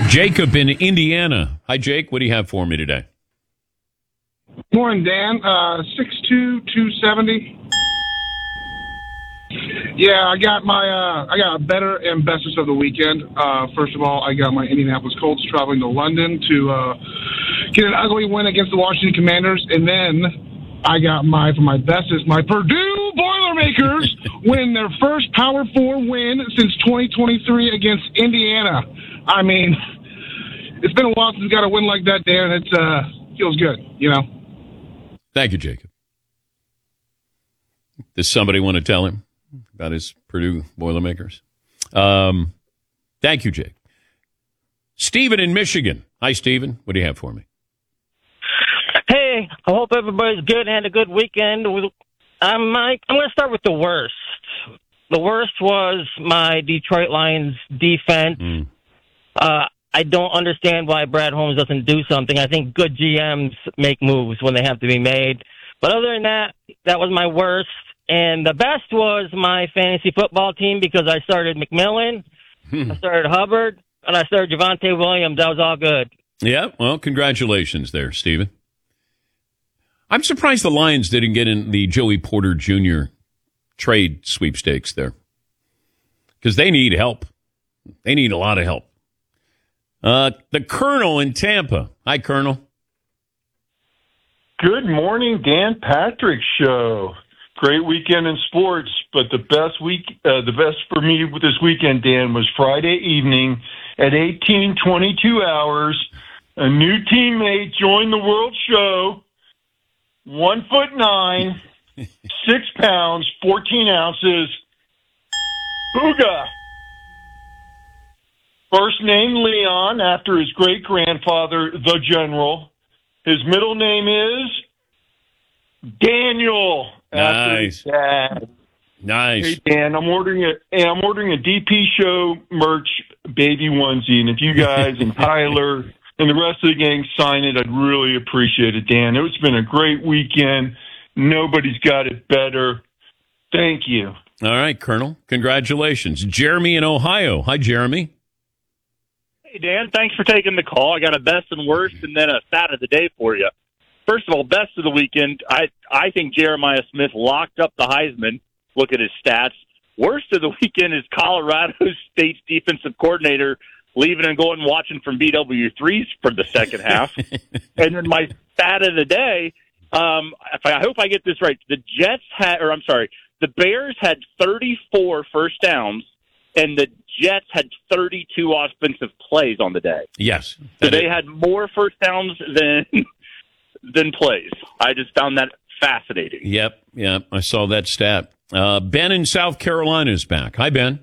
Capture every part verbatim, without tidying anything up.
Jacob in Indiana. Hi, Jake. What do you have for me today? Morning, Dan. Uh, six two, two seventy. Yeah, I got my uh, I got a better and bestest of the weekend. Uh, first of all, I got my Indianapolis Colts traveling to London to uh, get an ugly win against the Washington Commanders, and then I got my for my bestest my Purdue Boilermakers win their first Power Four win since twenty twenty-three against Indiana. I mean, it's been a while since we got a win like that, Dan. It uh, feels good, you know. Thank you, Jacob. Does somebody want to tell him about his Purdue Boilermakers? Um, thank you, Jake. Stephen in Michigan. Hi, Stephen. What do you have for me? Hey, I hope everybody's good and had a good weekend. I'm Mike. I'm going to start with the worst. The worst was my Detroit Lions defense. Mm. Uh, I don't understand why Brad Holmes doesn't do something. I think good G Ms make moves when they have to be made. But other than that, that was my worst. And the best was my fantasy football team because I started McMillan, I started Hubbard, and I started Javonte Williams. That was all good. Yeah, well, congratulations there, Stephen. I'm surprised the Lions didn't get in the Joey Porter Junior trade sweepstakes there because they need help. They need a lot of help. Uh, the Colonel in Tampa. Hi, Colonel. Good morning, Dan Patrick Show. Great weekend in sports, but the best week, uh, the best for me with this weekend, Dan, was Friday evening at eighteen twenty-two hours. A new teammate joined the World Show. One foot nine, six pounds, fourteen ounces. Booga. First name Leon after his great grandfather, the General. His middle name is Daniel. Nice. Dad. Nice. Hey Dan, I'm ordering a hey, I'm ordering a D P Show merch baby onesie, and if you guys and Tyler and the rest of the gang sign it, I'd really appreciate it, Dan. It's been a great weekend. Nobody's got it better. Thank you. All right, Colonel. Congratulations. Jeremy in Ohio. Hi, Jeremy. Hey, Dan. Thanks for taking the call. I got a best and worst and then a stat of the day for you. First of all, best of the weekend, I I think Jeremiah Smith locked up the Heisman. Look at his stats. Worst of the weekend is Colorado State's defensive coordinator leaving and going and watching from B W threes for the second half. And then my stat of the day, um, if I, I hope I get this right, the Jets had, or I'm sorry, the Bears had thirty-four first downs, and the Jets had thirty-two offensive plays on the day. Yes. So they had more first downs than than plays. I just found that fascinating. Yep, yep. I saw that stat. Uh, Ben in South Carolina is back. Hi, Ben.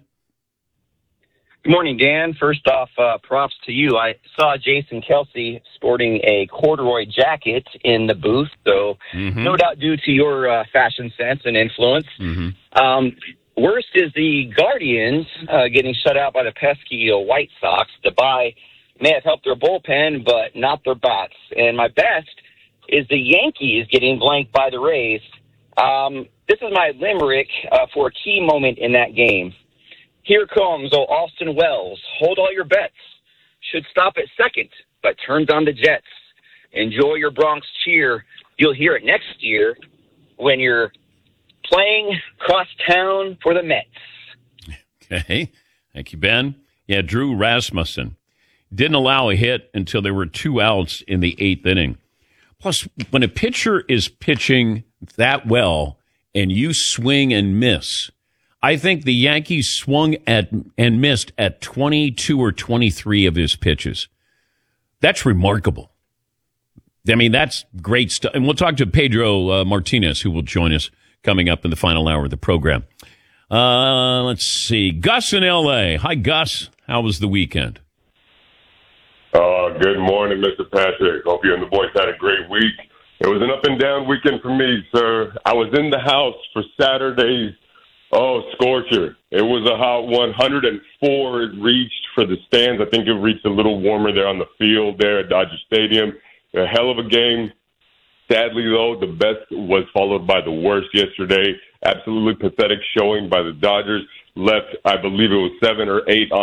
Good morning, Dan. First off, uh, props to you. I saw Jason Kelsey sporting a corduroy jacket in the booth, so mm-hmm. no doubt due to your uh, fashion sense and influence. Mm-hmm. Um, worst is the Guardians uh, getting shut out by the pesky uh, White Sox. The bye may have helped their bullpen, but not their bats. And my best is the Yankees getting blanked by the Rays. Um, this is my limerick uh, for a key moment in that game. Here comes, oh, Austin Wells. Hold all your bets. Should stop at second, but turns on the Jets. Enjoy your Bronx cheer. You'll hear it next year when you're playing cross town for the Mets. Okay. Thank you, Ben. Yeah, Drew Rasmussen didn't allow a hit until there were two outs in the eighth inning. Plus, when a pitcher is pitching that well and you swing and miss, I think the Yankees swung at and missed at twenty-two or twenty-three of his pitches. That's remarkable. I mean, that's great stuff. And we'll talk to Pedro uh, Martinez, who will join us coming up in the final hour of the program. Uh, let's see. Gus in L A. Hi, Gus. How was the weekend? Uh, good morning, Mister Patrick. Hope you and the boys had a great week. It was an up and down weekend for me, sir. I was in the house for Saturday's, oh, scorcher. It was a hot one hundred four. It reached for the stands. I think it reached a little warmer there on the field there at Dodger Stadium. A hell of a game. Sadly, though, the best was followed by the worst yesterday. Absolutely pathetic showing by the Dodgers. Left, I believe it was seven or eight on